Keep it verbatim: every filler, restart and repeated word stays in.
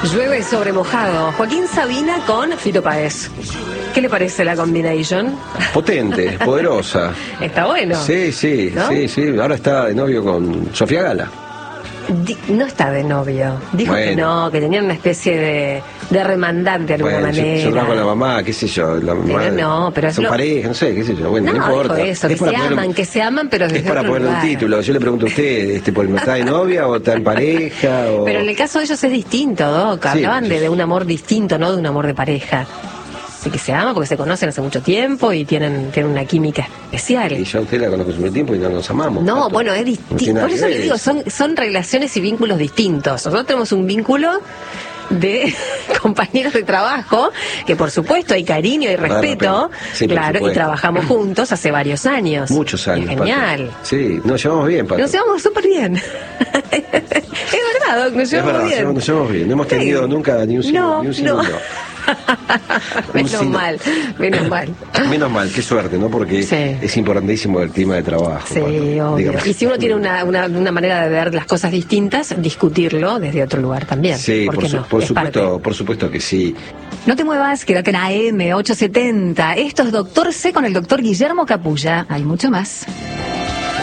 Llueve sobre mojado. Joaquín Sabina con Fito Páez. ¿Qué le parece la combination? Potente, poderosa. Está bueno. Sí, sí, ¿no? sí, sí. Ahora está de novio con Sofía Gala. Di- no está de novio. Dijo Bueno. que no, que tenían una especie de, de hermandad de alguna Bueno, yo, manera. yo trabajo con la mamá, qué sé yo. La mamá, Pero no, pero es son lo- pareja, no sé, qué sé yo. Bueno, no, No, importa. dijo eso, que Es para se poner- aman, que se aman, pero desde Es para otro ponerle un lugar. título. Yo le pregunto a usted, este, ¿por está de novia o está en pareja? O... Pero en el caso de ellos es distinto, Doc. Sí, Hablaban sí, de, sí. de un amor distinto, no de un amor de pareja. De que se aman porque se conocen hace mucho tiempo y tienen, tienen una química especial. Y yo a usted la conozco hace mucho tiempo y no nos amamos. No, tanto. bueno, es No distinto. tiene nada Por que eso ver le digo, eso. son, son relaciones y vínculos distintos. Nosotros tenemos un vínculo de compañeros de trabajo, que por supuesto hay cariño y Vale la respeto, pena. Sí, por claro, y supuesto. trabajamos juntos hace varios años. Muchos años. Y es genial. Pato. Sí, nos llevamos bien, Pato. Nos llevamos súper bien. Es verdad, Doc, nos Es llevamos verdad, bien. nos llevamos bien. No hemos tenido Sí. nunca ni un sino, No, ni un no. segundo. Menos Un sino. mal, menos mal. Menos mal, qué suerte, ¿no? Porque Sí. es importantísimo el clima de trabajo. Sí, Pato. obvio. Dígame. Y si uno tiene una, una, una manera de ver las cosas distintas, discutirlo desde otro lugar también. Sí, ¿Por por, qué su- no? por Es supuesto, parte. por supuesto que sí. No te muevas, quédate en A M ochocientos setenta. Esto es Doctor C con el doctor Guillermo Capulla. Hay mucho más.